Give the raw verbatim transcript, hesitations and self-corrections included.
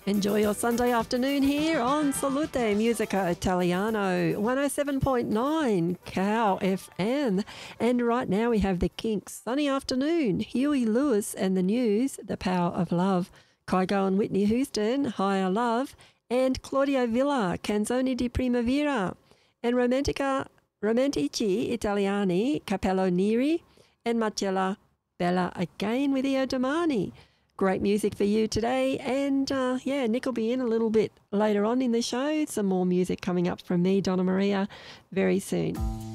Enjoy your Sunday afternoon here on Salute Musica Italiano, one oh seven point nine Cow F M. And right now we have the Kinks, Sunny Afternoon, Huey Lewis and the News, The Power of Love, Kygo and Whitney Houston, Higher Love, and Claudio Villa, Canzoni di Primavera, and Romantica, Romantici Italiani, Capello Neri, and Marcella Bella again with Io Domani. Great music for you today, and uh, yeah, Nick will be in a little bit later on in the show. Some more music coming up from me, Donna Maria, very soon.